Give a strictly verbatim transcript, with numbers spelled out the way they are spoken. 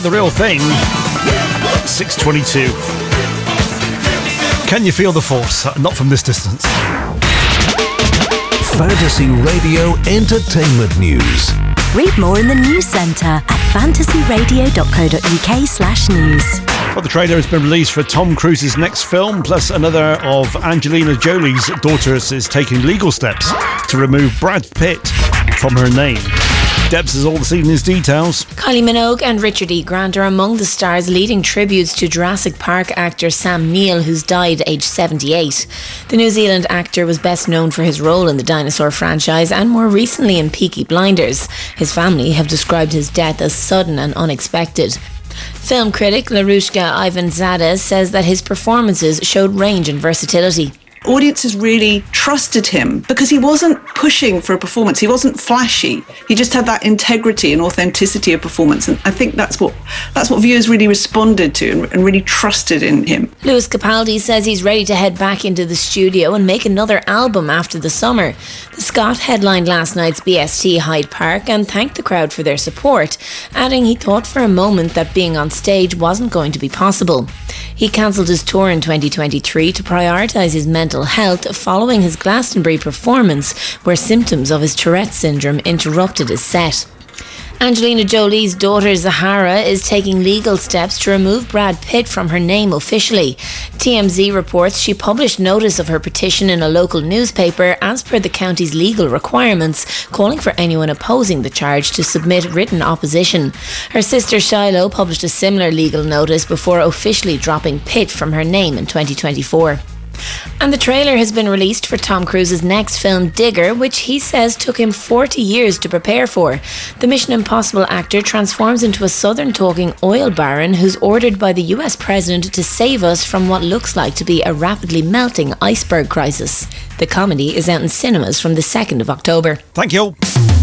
The Real Thing. six twenty-two. Can you feel the force? Not from this distance. Fantasy Radio Entertainment News. Read more in the news centre at fantasyradio.co.uk slash news. Well, the trailer has been released for Tom Cruise's next film, plus another of Angelina Jolie's daughters is taking legal steps to remove Brad Pitt from her name. Debs has all this evening's details. Kylie Minogue and Richard E. Grant are among the stars leading tributes to Jurassic Park actor Sam Neill, who's died aged seventy-eight. The New Zealand actor was best known for his role in the dinosaur franchise and more recently in Peaky Blinders. His family have described his death as sudden and unexpected. Film critic Larushka Ivanzadeh says that his performances showed range and versatility. Audiences really trusted him because he wasn't pushing for a performance. He wasn't flashy. He just had that integrity and authenticity of performance. And I think that's what that's what viewers really responded to and, and really trusted in him. Lewis Capaldi says he's ready to head back into the studio and make another album after the summer. The Scot headlined last night's B S T Hyde Park and thanked the crowd for their support, adding he thought for a moment that being on stage wasn't going to be possible. He cancelled his tour in twenty twenty-three to prioritise his mental health following his Glastonbury performance, where symptoms of his Tourette's syndrome interrupted his set. Angelina Jolie's daughter Zahara is taking legal steps to remove Brad Pitt from her name officially. T M Z reports she published notice of her petition in a local newspaper as per the county's legal requirements, calling for anyone opposing the charge to submit written opposition. Her sister Shiloh published a similar legal notice before officially dropping Pitt from her name in twenty twenty-four. And the trailer has been released for Tom Cruise's next film, Digger, which he says took him forty years to prepare for. The Mission Impossible actor transforms into a southern-talking oil baron who's ordered by the U S president to save us from what looks like to be a rapidly melting iceberg crisis. The comedy is out in cinemas from the second of October. Thank you.